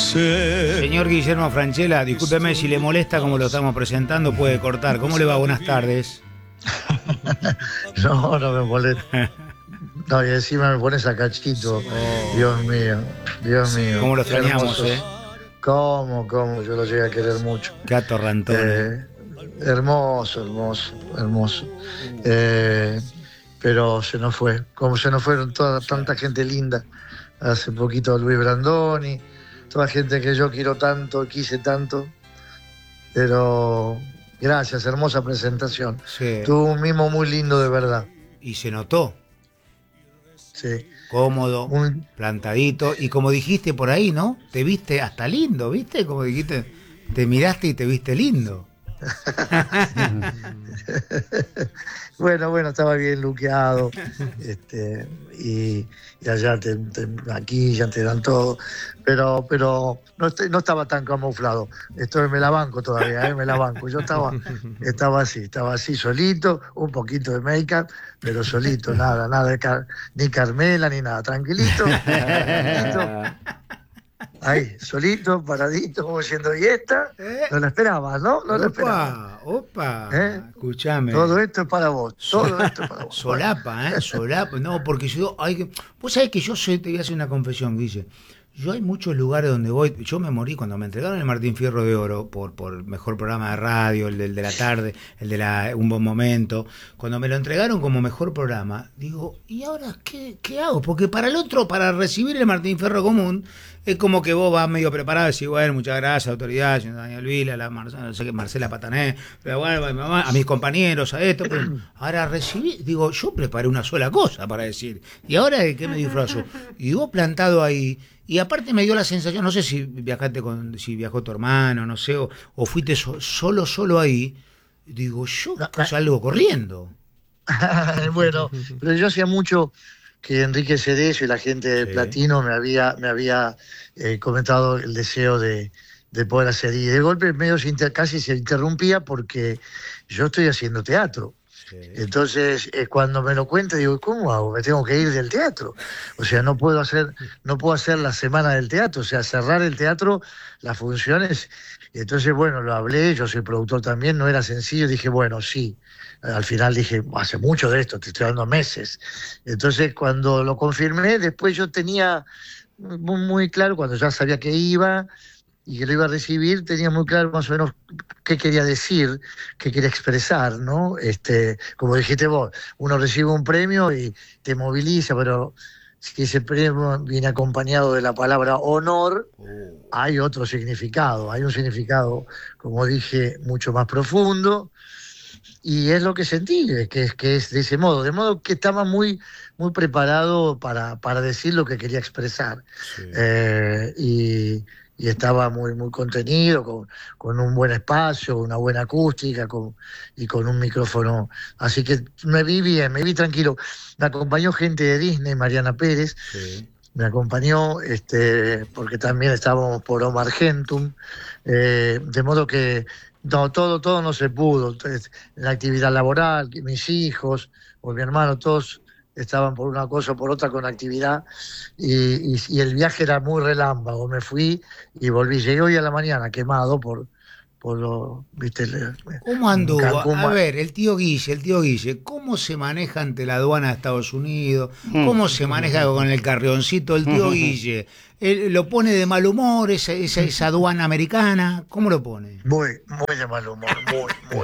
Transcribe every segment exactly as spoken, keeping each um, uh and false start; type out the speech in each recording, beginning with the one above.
Señor Guillermo Francella, discúlpeme si le molesta como lo estamos presentando, puede cortar. ¿Cómo le va? Buenas tardes. No, no me molesta. No, y encima me pones a cachito. Oh. Dios mío, Dios mío. ¿Cómo lo extrañamos, Hermosos. eh? ¿Cómo, cómo? Yo lo llegué a querer mucho. Qué atorrantón. Eh, hermoso, hermoso, hermoso. Eh, pero se nos fue. Como se nos fueron toda tanta gente linda. Hace poquito Luis Brandoni, toda gente que yo quiero tanto, quise tanto. Pero gracias, hermosa presentación. Sí. Tuvo un mimo muy lindo de verdad. Y se notó. Sí. Cómodo, Muy... plantadito. Y como dijiste por ahí, ¿no? Te viste hasta lindo, ¿viste? Como dijiste, te miraste y te viste lindo. Bueno, bueno, estaba bien luqueado. Este, y, y allá te, te, aquí ya te dan todo. Pero, pero no, no estaba tan camuflado. Esto me la banco todavía, ¿eh? me la banco. Yo estaba, estaba así, estaba así solito, un poquito de make-up, pero solito, nada, nada de car ni Carmela ni nada, tranquilito, tranquilito. Ahí, solito, paradito, como diciendo, ¿y esta? No la esperabas, ¿no? No la esperabas. Opa, ¿Eh? Escuchame. Todo esto es para vos, todo esto es para vos. Solapa, ¿eh? Solapa. No, porque yo, hay que... Vos sabés que yo soy, te voy a hacer una confesión, Guille. Yo hay muchos lugares donde voy, yo me morí cuando me entregaron el Martín Fierro de Oro por, por el mejor programa de radio, el del de la tarde, el de la Un Buen Momento. Cuando me lo entregaron como mejor programa, digo, ¿y ahora qué, qué hago? Porque para el otro, para recibir el Martín Fierro común, es como que vos vas medio preparado y decís, bueno, muchas gracias, autoridad, señor Daniel Vila, la Mar no sé qué, Marcela Patané, pero bueno, a, mi mamá, a mis compañeros, a esto. Pero ahora recibí, digo, yo preparé una sola cosa para decir, ¿y ahora de qué me disfrazo? Y vos plantado ahí. Y aparte me dio la sensación, no sé si viajaste con, si viajó tu hermano, no sé, o, o fuiste so, solo, solo ahí. Digo, yo salgo corriendo. Bueno, pero yo hacía mucho que Enrique Cerezo y la gente de sí. Platino me había, me había eh, comentado el deseo de, de poder hacer. Y de golpe medio se inter, casi se interrumpía porque yo estoy haciendo teatro. Entonces, eh, cuando me lo cuenta, digo, ¿cómo hago? Me tengo que ir del teatro. O sea, no puedo hacer, no puedo hacer la semana del teatro, o sea, cerrar el teatro, las funciones. Entonces, bueno, lo hablé, yo soy productor también, no era sencillo, dije, bueno, sí. Al final dije, hace mucho de esto, te estoy dando meses. Entonces, cuando lo confirmé, después yo tenía muy, muy claro, cuando ya sabía que iba y que lo iba a recibir, tenía muy claro más o menos qué quería decir, qué quería expresar, ¿no? Este, como dijiste vos, uno recibe un premio y te moviliza, pero si ese premio viene acompañado de la palabra honor, hay otro significado, hay un significado, como dije, mucho más profundo, y es lo que sentí, que es, que es de ese modo, de modo que estaba muy, muy preparado para, para decir lo que quería expresar. Sí. Eh, y... y estaba muy muy contenido, con, con un buen espacio, una buena acústica con, y con un micrófono. Así que me vi bien, me vi tranquilo. Me acompañó gente de Disney, Mariana Pérez, sí. me acompañó este porque también estábamos por Omar Gentum, eh, de modo que no, todo, todo no se pudo. Entonces, la actividad laboral, mis hijos o mi hermano, todos estaban por una cosa o por otra con actividad y, y, y el viaje era muy relámpago, me fui y volví, llegué hoy a la mañana quemado por, por lo, viste, el, ¿cómo anduvo? Cancún. A ver, el tío Guille, el tío Guille, ¿cómo se maneja ante la aduana de Estados Unidos? ¿Cómo se maneja con el carrioncito el tío Guille? ¿Él lo pone de mal humor esa, esa, esa aduana americana? ¿Cómo lo pone? Muy, muy de mal humor, muy, muy.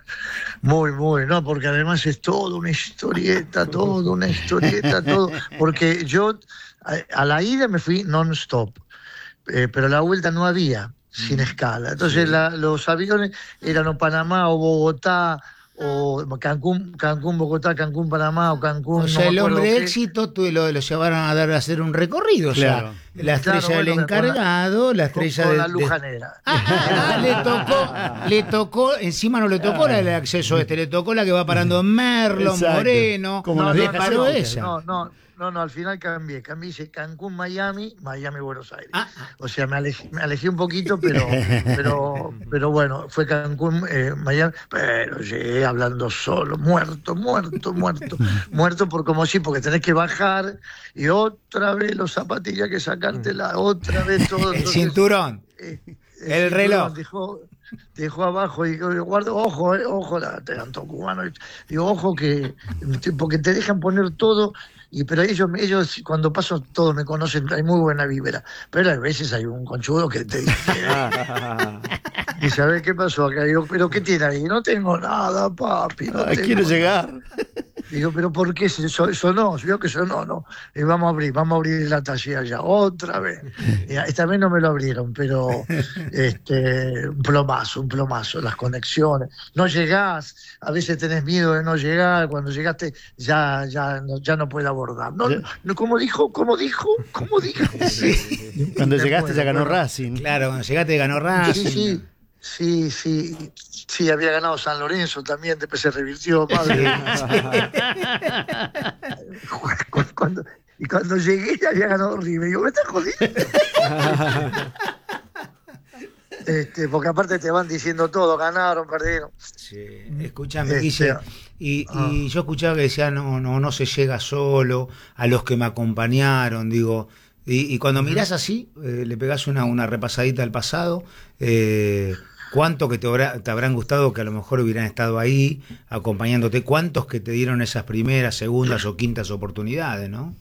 Muy, muy, no, porque además es todo una historieta, todo una historieta, todo. Porque yo a, a la ida me fui non-stop, eh, pero a la vuelta no había, sin escala. Entonces sí. la, los aviones eran o Panamá o Bogotá, o Cancún, Cancún, Bogotá, Cancún, Panamá, o Cancún. O sea, no el hombre qué. éxito tú, lo, lo llevaron a dar a hacer un recorrido, claro. O sea, la estrella claro, bueno, del encargado, la, la estrella con, con de, la lujanera. Ah, ah, le tocó, le tocó, encima no le tocó la del acceso este, le tocó la que va parando en Merlo, Exacto. Moreno, como no, le no, paró no, esa. No, no. no, no, al final cambié, cambié, hice Cancún, Miami, Miami, Buenos Aires. Ah, O sea, me alejé, me alejé un poquito, pero, pero, pero bueno, fue Cancún, eh, Miami, pero llegué hablando solo, muerto, muerto, muerto, muerto por como sí, porque tenés que bajar y otra vez los zapatillas que sacártela, otra vez todo. el Entonces, cinturón, eh, el, el reloj. Dejó, dejó abajo y yo guardo, ojo, eh, ojo, la tanto cubano. Digo, ojo que, porque te dejan poner todo, y pero ellos, ellos cuando paso todo me conocen, hay muy buena vibra. Pero a veces hay un conchudo que te dice, y ¿sabes qué pasó acá? Digo, pero ¿qué tiene ahí? No tengo nada, papi. No Ay, tengo quiero nada. llegar. Digo, pero ¿por qué eso, eso no? Vio que eso no, no. Y vamos a abrir, vamos a abrir la taller allá, otra vez. Y esta vez no me lo abrieron, pero este, un plomazo, un plomazo, las conexiones. No llegás, a veces tenés miedo de no llegar, cuando llegaste ya, ya, no, ya no puedes abordar. No, no, ¿cómo dijo? ¿Cómo dijo? ¿Cómo dijo? Sí. Cuando Me llegaste muero, ya ganó bueno. Racing. Claro, cuando llegaste ganó Racing. Sí, sí. Sí, sí, sí, había ganado San Lorenzo también, después se revirtió, madre. Cuando- cuando- y cuando llegué ya había ganado River. Digo, ¿me estás jodiendo? este, porque aparte te van diciendo todo, ganaron, perdieron. Sí, escúchame, Este, Guille, y, ah. y yo escuchaba que decía, no, no, no se llega solo, a los que me acompañaron, digo, y, y cuando mirás así, eh, le pegás una, una repasadita al pasado, eh, cuánto que te, habrá- te habrán gustado que a lo mejor hubieran estado ahí acompañándote, cuántos que te dieron esas primeras, segundas o quintas oportunidades, ¿no?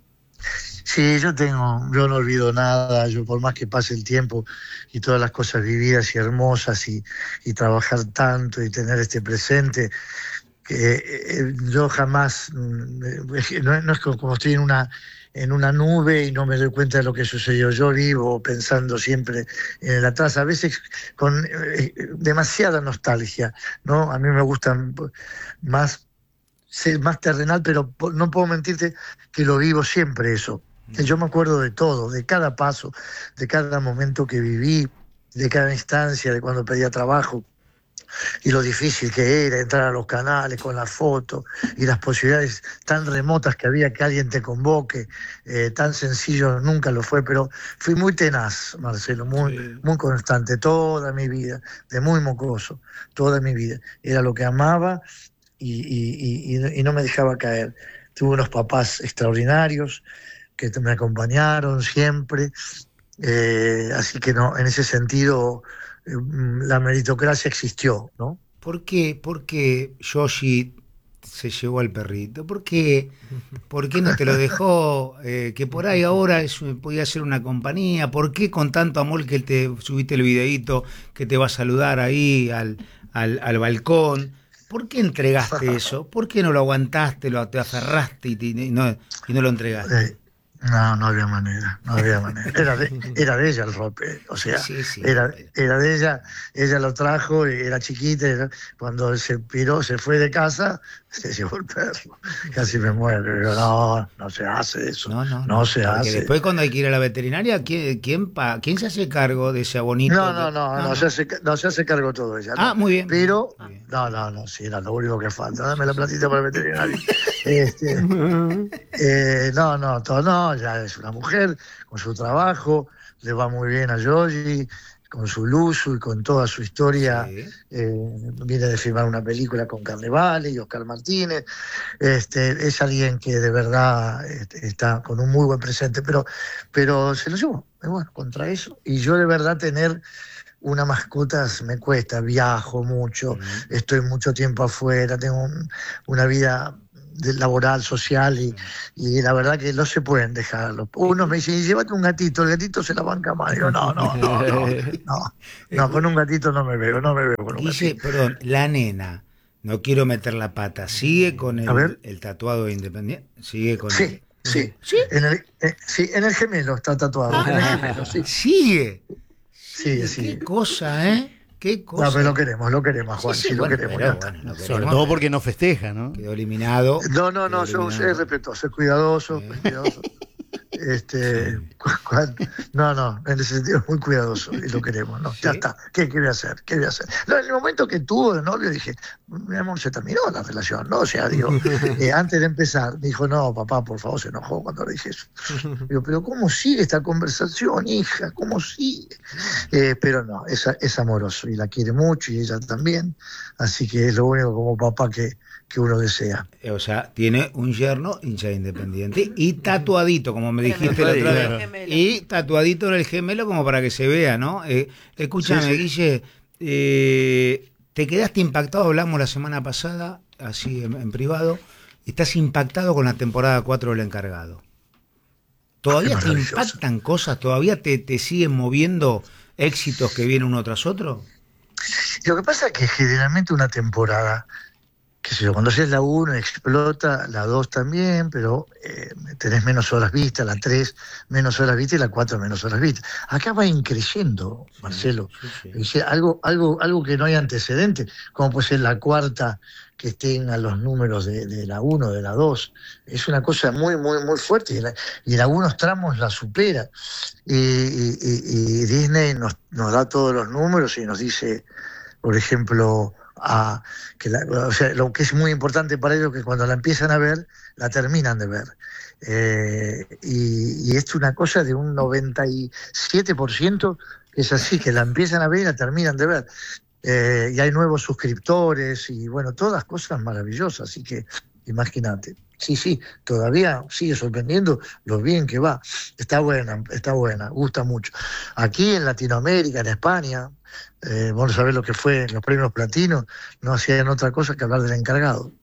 Sí, yo tengo, yo no olvido nada, yo por más que pase el tiempo y todas las cosas vividas y hermosas y, y trabajar tanto y tener este presente, que eh, yo jamás, mm, es que no, no es como, como estoy en una en una nube y no me doy cuenta de lo que sucedió. Yo vivo pensando siempre en el atrás, a veces con eh, demasiada nostalgia, ¿no? A mí me gustan más ser más terrenal, pero po- no puedo mentirte que lo vivo siempre eso. Que yo me acuerdo de todo, de cada paso, de cada momento que viví, de cada instancia, de cuando pedía trabajo, y lo difícil que era entrar a los canales con la foto y las posibilidades tan remotas que había que alguien te convoque, eh, tan sencillo nunca lo fue, pero fui muy tenaz, Marcelo, muy, Sí. muy constante, toda mi vida, de muy mocoso, toda mi vida. Era lo que amaba y, y, y, y no me dejaba caer. Tuve unos papás extraordinarios que me acompañaron siempre, eh, así que no, en ese sentido eh, la meritocracia existió, ¿no? ¿Por qué, por qué Yoshi se llevó al perrito? ¿Por qué, por qué no te lo dejó? Eh, que por ahí ahora es, podía ser una compañía. ¿Por qué con tanto amor que te subiste el videíto que te va a saludar ahí al, al, al balcón? ¿Por qué entregaste eso? ¿Por qué no lo aguantaste, lo, te aferraste y, te- y no, y no lo entregaste? Eh, no, no había manera, no había manera. Era de, era de ella el rope, o sea, Sí, sí. era, era de ella, ella lo trajo, era chiquita, era- cuando se piró, se fue de casa, se llevó el perro, casi me muero. Digo, no, no se hace eso, No, no, no, se porque hace. después cuando hay que ir a la veterinaria, ¿quién, quién, pa- quién se hace cargo de ese abonito? No, no, no, no, se hace, no se hace cargo todo ella. Ah, no. muy bien. Pero, Muy bien. no, no, no, sí, era lo único que falta. Dame la platita para el veterinario. Este, eh, no, no, todo no, ya es una mujer con su trabajo, le va muy bien a Yogi, con su luz y con toda su historia. Sí. Eh, viene de filmar una película con Carnevale y Oscar Martínez. Este, es alguien que de verdad este, está con un muy buen presente, pero, pero se lo llevó, y bueno, contra eso. Y yo de verdad tener una mascota me cuesta, viajo mucho, Ujú. estoy mucho tiempo afuera, tengo un- una vida de- laboral, social, y, y la verdad que no se pueden dejarlo. Uno me dice, llévate un gatito, el gatito se la banca más. Digo, no, no, no, no, no, no, con un gatito no me veo, no me veo con un Guille, gatito. perdón, la nena, no quiero meter la pata, ¿sigue con A ver. el, el tatuado de Independiente? ¿Sigue con Sí, sí, ¿Sí? en el, eh, sí, en el gemelo está tatuado, en el gemelo, sí, ¿Sigue? sí, sí. Qué cosa, ¿eh? Qué cosa. No, pero lo queremos, lo queremos, Juan, sí, Sí, sí, lo bueno, queremos. pero ya está. bueno, lo Sobre queremos, todo pero porque no festeja, ¿no? quedó eliminado. No, no, no, Quedó yo eliminado. soy respetuoso, soy cuidadoso, Sí. soy cuidadoso. Este, Sí. cu- cuan- no, no, en ese sentido es muy cuidadoso y lo queremos, ¿no? Sí. Ya está, ¿qué, qué voy a hacer? ¿Qué voy a hacer? No, en el momento que tuvo de novio dije, mi amor, se terminó la relación, ¿no? O sea, digo, eh, antes de empezar, me dijo, no, papá, por favor, se enojó cuando le dije eso. Digo, pero ¿cómo sigue esta conversación, hija? ¿Cómo sigue? Eh, pero no, es, es amoroso y la quiere mucho y ella también, así que es lo único como papá que, que uno desea. O sea, tiene un yerno hincha de Independiente y tatuadito, como me Pero dijiste no la otra puede vez. ir. Gemelo. Y tatuadito en el gemelo como para que se vea, ¿no? Eh, escúchame, Sí, sí. Guille, eh, te quedaste impactado, hablamos la semana pasada, así en, en privado, estás impactado con la temporada cuatro del Encargado. ¿Todavía Qué te maravilloso. impactan cosas? ¿Todavía te, te siguen moviendo éxitos que vienen uno tras otro? Lo que pasa es que generalmente una temporada, qué sé yo, cuando haces la uno explota, la dos también, pero eh, tenés menos horas vistas, la tres menos horas vistas y la cuatro menos horas vistas. Acá va increyendo, Marcelo. Sí, sí. Es decir, algo, algo, algo que no hay antecedente, como puede ser la cuarta que estén a los números de, de la uno, de la dos. Es una cosa muy, muy, muy fuerte y, la- y en algunos tramos la supera. Y, y- y- y Disney nos, nos da todos los números y nos dice, por ejemplo, a, que la- o sea, lo que es muy importante para ellos es que cuando la empiezan a ver, la terminan de ver. Eh, y, y es una cosa de un noventa y siete por ciento que es así, que la empiezan a ver y la terminan de ver. Eh, y hay nuevos suscriptores y bueno, todas cosas maravillosas, así que imagínate. Sí, sí, todavía sigue sorprendiendo lo bien que va. Está buena, está buena, gusta mucho. Aquí en Latinoamérica, en España, eh, vos sabés lo que fue en los premios Platino, no hacían otra cosa que hablar del Encargado.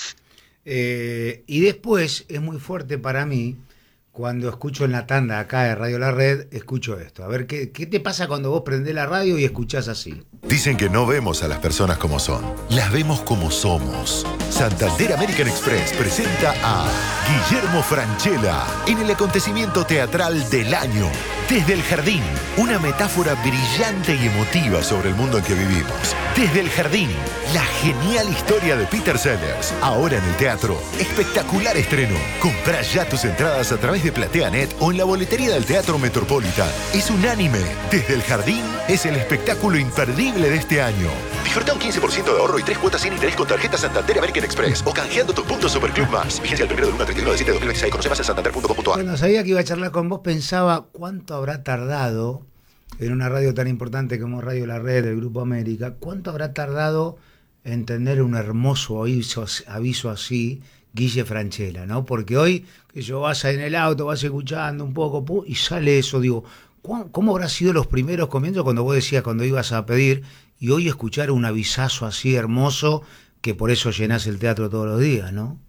Eh, y después es muy fuerte para mí cuando escucho en la tanda acá de Radio La Red, escucho esto. A ver, ¿qué, qué te pasa cuando vos prendés la radio y escuchás así? Dicen que no vemos a las personas como son, las vemos como somos. Santander American Express presenta a Guillermo Francella en el acontecimiento teatral del año. Desde el Jardín, una metáfora brillante y emotiva sobre el mundo en que vivimos. Desde el Jardín, la genial historia de Peter Sellers. Ahora en el teatro, espectacular estreno. Comprá ya tus entradas a través de PlateaNet o en la boletería del Teatro Metropolitan. Es unánime. Desde el Jardín es el espectáculo imperdible de este año. Disfruta un quince por ciento de ahorro y tres cuotas sin interés con tarjeta Santander American Express o canjeando tus puntos Superclub Más. Vigencia el primero del uno al treinta y uno de septiembre de dos mil veintiséis. Conoce más en santander punto com punto a r. Cuando sabía que iba a charlar con vos, pensaba cuánto habrá tardado en una radio tan importante como Radio La Red, del Grupo América, cuánto habrá tardado en tener un hermoso aviso, aviso así, Guille Francella, ¿no? Porque hoy, que yo vas en el auto, vas escuchando un poco, pu, y sale eso, digo, ¿cu- ¿cómo habrá sido los primeros comienzos cuando vos decías, cuando ibas a pedir, y hoy escuchar un avisazo así hermoso, que por eso llenás el teatro todos los días, ¿no?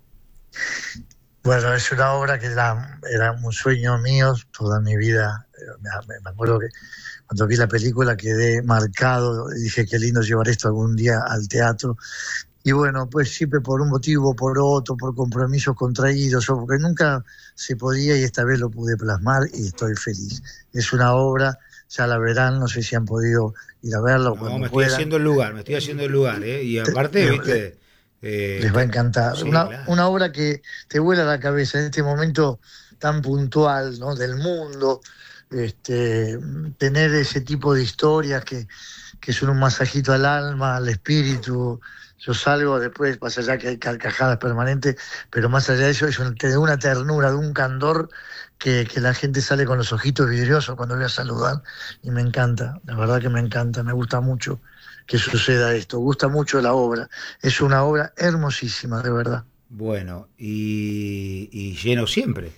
Bueno, es una obra que era, era un sueño mío toda mi vida. Me, me acuerdo que cuando vi la película quedé marcado, dije qué lindo llevar esto algún día al teatro. Y bueno, pues siempre por un motivo, por otro, por compromisos contraídos, o porque nunca se podía y esta vez lo pude plasmar y estoy feliz. Es una obra, ya la verán, no sé si han podido ir a verla o No, cuando me estoy puedan. haciendo el lugar, me estoy haciendo el lugar, ¿eh? Y aparte, Te- viste... eh, Les va a encantar. sí, una, claro. una obra que te vuela la cabeza en este momento tan puntual, ¿no? Del mundo, este, tener ese tipo de historias que, que son un masajito al alma, al espíritu. Yo salgo después, más allá que hay carcajadas permanentes, pero más allá de eso es un- de una ternura, de un candor que, que la gente sale con los ojitos vidriosos cuando voy a saludar y me encanta, la verdad que me encanta, me gusta mucho que suceda esto, gusta mucho la obra, es una obra hermosísima, de verdad. Bueno, y, y lleno siempre.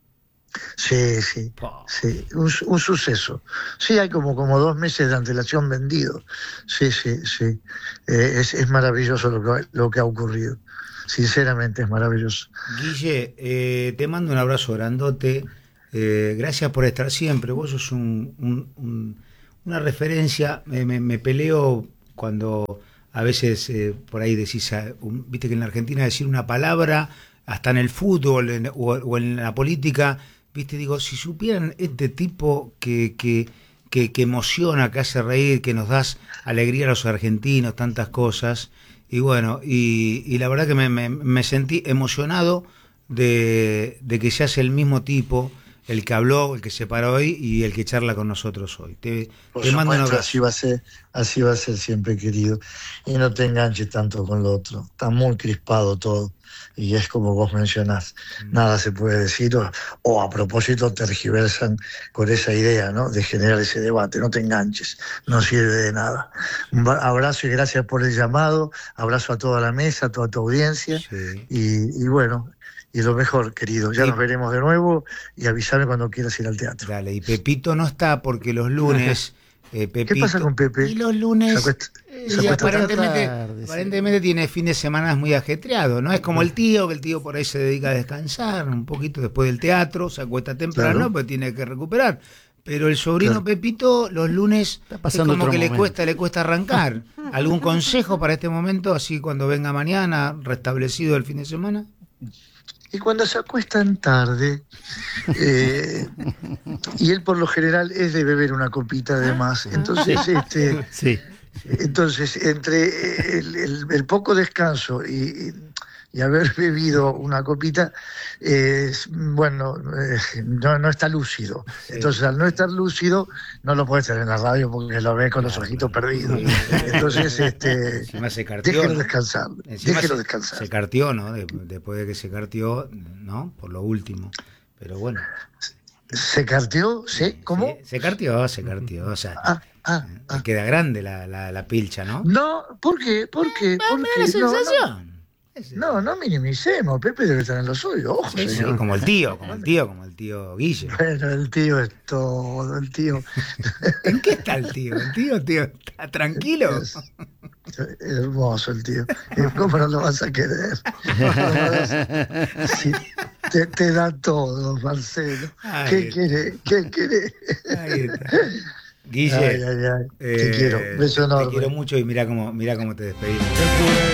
Sí, sí, Pa. sí, un, su- un suceso. Sí, hay como, como dos meses de antelación vendido. Sí, sí, sí. Eh, es, es maravilloso lo que, lo que ha ocurrido. Sinceramente es maravilloso. Guille, eh, te mando un abrazo grandote. Eh, gracias por estar siempre. Vos sos un, un- un- una referencia. Me, me- me peleo cuando a veces eh, por ahí decís, ah, un- viste que en la Argentina decir una palabra, hasta en el fútbol en- o, o en la política, viste, digo, si supieran este tipo que, que, que, que emociona, que hace reír, que nos das alegría a los argentinos, tantas cosas. Y bueno, y, y la verdad que me, me, me sentí emocionado de, de que seas el mismo tipo, el que habló, el que se paró hoy y el que charla con nosotros hoy. Te, Por te mando un supuesto, abrazo. así va a ser, así va a ser siempre, querido. Y no te enganches tanto con lo otro. Está muy crispado todo. Y es como vos mencionás, mm. nada se puede decir, o, o a propósito tergiversan con esa idea, ¿no? De generar ese debate. No te enganches, no sirve de nada. Un abrazo y gracias por el llamado. Abrazo a toda la mesa, a toda tu audiencia. Sí. Y, y bueno, y lo mejor, querido. Ya sí. Nos veremos de nuevo y avísame cuando quieras ir al teatro. Dale, y Pepito no está porque los lunes... Eh, Pepito, ¿qué pasa con Pepe? Y los lunes, se acuesta, se y aparentemente, tarde, aparentemente sí. tiene fin de semana muy ajetreado, no es como el tío, que el tío por ahí se dedica a descansar un poquito después del teatro, se acuesta temprano, claro. Pues tiene que recuperar. Pero el sobrino claro. Pepito, los lunes, está pasando es como que momento. le cuesta, le cuesta arrancar. ¿Algún consejo para este momento, así cuando venga mañana, restablecido el fin de semana? Y cuando se acuestan tarde, eh, y él por lo general es de beber una copita de más, entonces sí. este sí. entonces entre el, el, el poco descanso y, y haber bebido una copita, eh, bueno, eh, no, no está lúcido. Sí. Entonces al no estar lúcido, no lo puedes tener en la radio porque lo ves con los ojitos perdidos. Entonces, este, se cartió, déjelo ¿no? descansar. Déjelo se, descansar. Se cartió, ¿no? De, después de que se cartió, ¿no? Por lo último. Pero bueno. ¿Se cartió? ¿Sí? ¿Cómo? Sí, se cartió, se cartió. O sea, ah, ah, ah. queda grande la, la, la pilcha, ¿no? No, ¿por qué? ¿Por qué? ¿Por qué? la sensación. No, no. No, no minimicemos, Pepe debe estar en lo suyo, ojo, sí, señor. Sí, como el tío, como el tío, como el tío Guille. Bueno, el tío es todo, el tío. ¿En qué está el tío? El tío, tío, está tranquilo. Es, es hermoso el tío. ¿Cómo no lo vas a querer? Sí, te, te da todo, Marcelo. Ahí ¿Qué está. quiere? ¿Qué quiere? Ahí está. Guille, ay, ay, ay. Eh, te quiero, beso enorme. Te quiero mucho y mira cómo, mira cómo te despedimos.